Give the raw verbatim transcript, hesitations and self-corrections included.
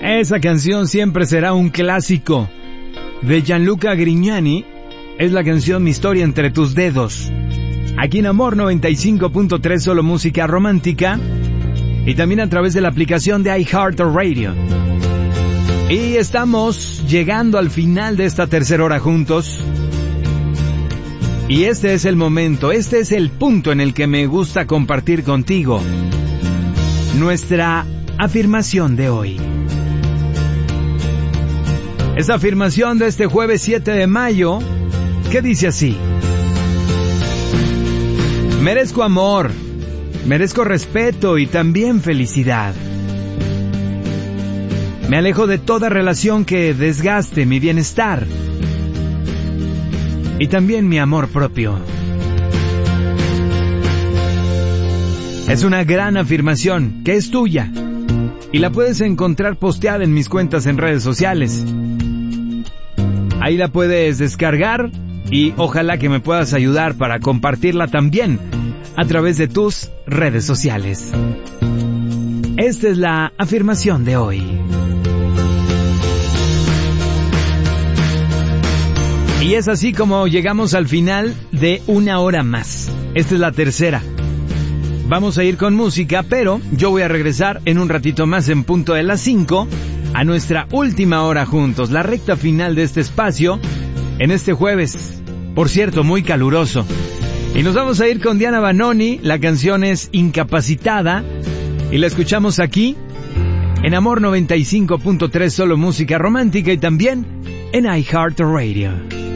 Esa canción siempre será un clásico. De Gianluca Grignani, es la canción Mi historia entre tus dedos. Aquí en Amor noventa y cinco punto tres, solo música romántica. Y también a través de la aplicación de iHeartRadio. Y estamos llegando al final de esta tercera hora juntos. Y este es el momento, este es el punto en el que me gusta compartir contigo nuestra afirmación de hoy. Esta afirmación de este jueves siete de mayo, que dice así: merezco amor, merezco respeto y también felicidad. Me alejo de toda relación que desgaste mi bienestar y también mi amor propio. Es una gran afirmación que es tuya y la puedes encontrar posteada en mis cuentas en redes sociales. Ahí la puedes descargar y ojalá que me puedas ayudar para compartirla también a través de tus redes sociales. Esta es la afirmación de hoy. Y es así como llegamos al final de una hora más. Esta es la tercera. Vamos a ir con música, pero yo voy a regresar en un ratito más en punto de las cinco a nuestra última hora juntos, la recta final de este espacio en este jueves, por cierto, muy caluroso. Y nos vamos a ir con Diana Banoni, la canción es Incapacitada y la escuchamos aquí en Amor noventa y cinco punto tres, solo música romántica y también en iHeartRadio.